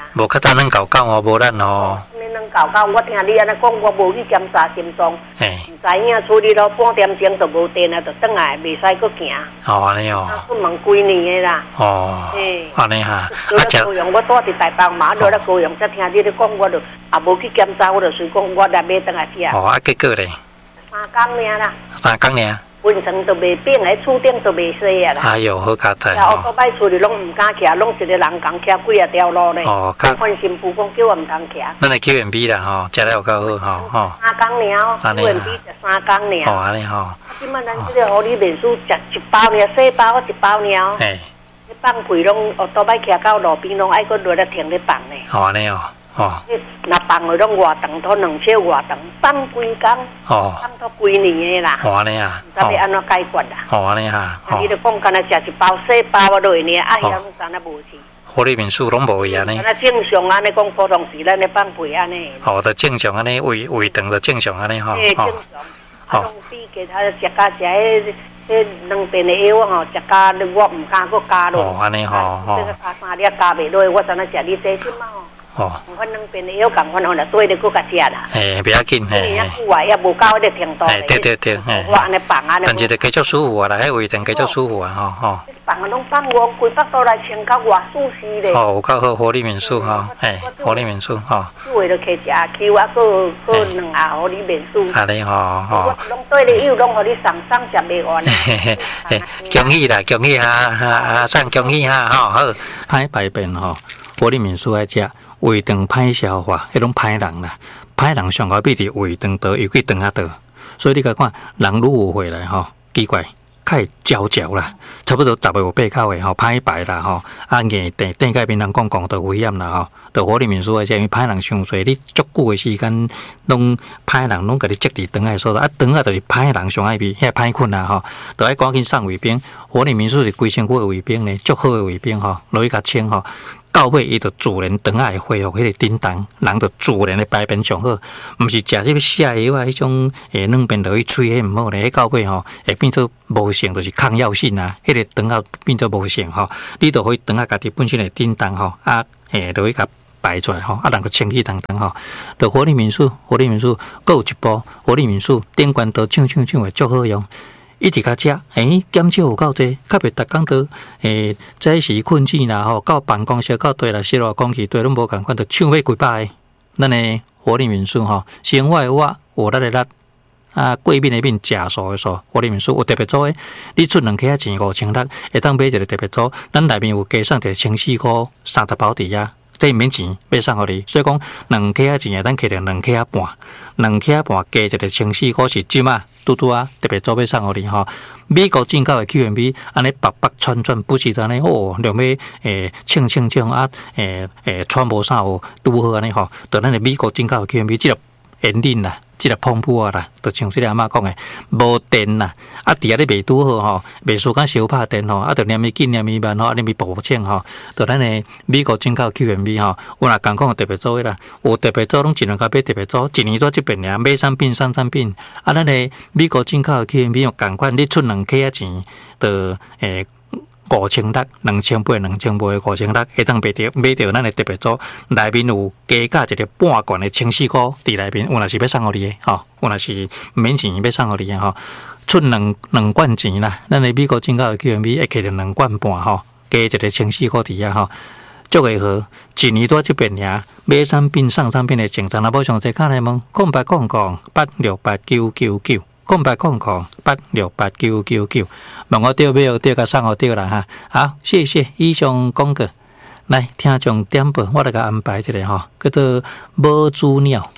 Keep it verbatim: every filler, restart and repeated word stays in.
无较早咱搞搞哦，无咱哦。 你能搞搞，我听你安尼讲，我无去检查心脏，唔嘿， 知影处理了半点钟就无电啊，就转来，袂使搁行。 哦，安尼哦。 啊，出门几年的啦。 哦。 嘿。 安尼哈。啊， 这高雄我住伫台北嘛，落来高雄，才听你咧讲，我就也无去检查，我就随讲我来买转来食。 哦，啊，结果咧？ 三工尔啦。 三工尔。 分层都袂变，迄厝顶都袂洗啊啦。 哎哟，好佳哉！ 啊，我摆厝里拢唔敢徛，拢一个人共徛几啊条路咧。哦，较换新妇讲叫我唔通徛。 咱来 Q and B 啦吼，食了有够好吼吼。 三工尔，Q and B 食三工尔。 哦，安尼吼。 即摆咱即个护理面书食一包尔，细包一包尔。 嘿。 你放屁拢，哦，倒摆徛到路边拢爱搁落来停咧放咧。 哦，安尼哦。哦， 那放了拢偌长，拖两车偌长，放几工， 哦， 放到几年的啦。 哦，安尼啊， 唔知要安怎解决啦。 哦，安尼哈。 你著讲干那食一包细包啊落呢，啊，遐拢干那无去。 护理民宿拢无去安尼。 那正常安尼讲，普通时咱咧放屁安尼。 哦，就正常安尼，胃胃肠就正常安尼吼。 对，正常。啊，拢比给他食甲食迄迄两边的药吼，食甲我唔敢搁加落。 哦，安尼吼吼。 这个加三粒加袂落，我怎那食你这些嘛吼。哦，我两边的药共款吼，就对咧搁甲食啦。 嘿，不要紧，嘿。 遐久啊，也无到迄个程度。 嘿，对对对，嘿。 我安尼放安尼。 但是就继续舒服啊啦，迄胃肠继续舒服啊，吼吼。 放啊，拢放我规百度来穿到外舒适咧。 哦，有够好护理民宿吼，嘿，护理民宿吼。 为了摕一下 Q 啊，搁搁两下护理民宿。 安尼吼吼。 我拢对咧药，拢互你送送食袂完。 嘿嘿嘿，恭喜啦，恭喜哈哈哈，送恭喜哈吼好。歹排便吼，护理民宿爱食。胃肠歹消化，迄种歹人啦，歹人上高比伫胃肠道，尤其肠仔道，所以你甲看，人愈有回来吼，奇怪，较会焦焦啦，差不多十个有八口的吼，歹排啦吼，啊硬顶顶改面人讲讲到危险啦吼，到护理民宿诶，因为歹人伤侪，你足久的时间，拢歹人拢甲你积伫肠仔所在，啊肠仔就是歹人上爱味，遐歹困啦吼，就爱赶紧送卫兵，护理民宿是规身躯的卫兵呢，足好的卫兵吼，落去甲清吼。到尾伊就自然肠仔会恢复迄个叮当，人就自然的排便上好，毋是食迄个泻药啊，迄种诶软便落去吹迄毋好咧，迄到尾吼会变做无性，就是抗药性啊，迄、那个肠仔变做无性吼，你就可以肠仔家己本身的叮当吼，啊诶落去甲排出来吼，啊人个清气当当吼，到护理民宿，护理民宿各有一部护理民宿顶悬都唱唱唱的足好用。一直甲食，诶，减少有够济，较袂逐工都诶，早时困醒啦吼，到办公室到对啦，室内空气对拢无共款，就唱要几百个。咱诶护理民宿吼，生活诶我活力诶力，啊，贵面诶面，食素诶素，护理民宿有特别组诶，你出两客钱五千六，会当买一个特别组，咱内面有加送一个千四箍三十包伫遐。这免钱买送互你，所以讲两克仔钱啊，咱摕着两克仔半，两克仔半加一个千四块是金啊，嘟嘟啊，特别做买送互你吼。美国进口的 Q and B 安尼白白串串，不是安尼哦，两尾诶清清清啊，诶诶穿无啥有拄好安尼吼，就咱的美国进口的 Q and B 即个盐磷啦。即个澎湃啊啦，就像即个阿嬷讲诶，无电啦，啊，伫遐咧袂拄好吼，袂输甲小拍电吼，啊，着念伊紧念伊慢吼，啊，念伊保证吼，着咱诶美国进口 Q and B 吼，有若讲讲特别做啦，有特别做拢尽量甲买特别做，一年做即边尔买产品送产品，啊，咱诶美国进口诶 Q and B 用共款，你出两克仔钱，着诶。五千六、两千八、两千八、五千六，会当买着买着咱的特别组，内面有加价一个半罐的清洗膏伫内面，有若是要送互你的吼，有若是免钱要送互你的吼，出两两罐钱啦，咱的美国进口的 Q and B 会摕着两罐半吼，加一个清洗膏伫遐吼，足会好，一年多即边尔买产品送产品的情况，若无详细看来问，空白空空八六八九九九。空白空空八六八九九九，问我对没对个送我对啦哈，好，谢谢以上讲过，来听众点播，我来甲安排一个吼，叫做无主鸟。